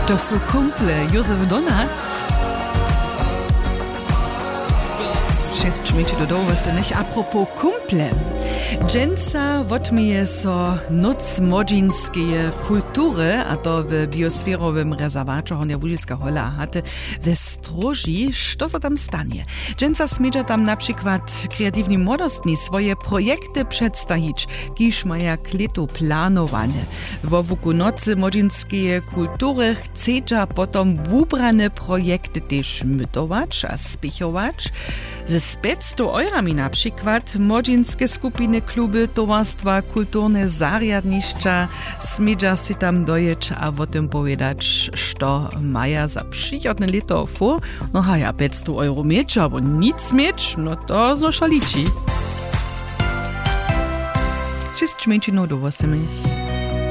To sú kumple Józef Donat. 6 minut do dołu se nicht. Apropos kumple. Dżęca wotmije so Noc młodzieńskiej kultury, a to w biosferowym rezerwacie Hornia Łużyska Hola hatte we Stroži. Co se tam stanie? Dżęca smieja tam na przykład kreatywni młodostni swoje projekty przedstawić, kiż maja kletu planowane. W owoku Nocy młodzieńskiej kultury chcedza potom wubrane projekty też mytować a spichować. Ze 500 eurami na przykład młodzieńskie skupiny, kluby, towarstwa, kulturne zariadnišća smidža si tam dojeć a o tym powiedzieć, što maja za przychodne leto vor. No ha ja 500 euro mieć, albo nic mieć, no to znoszalici. 6 minut do 8.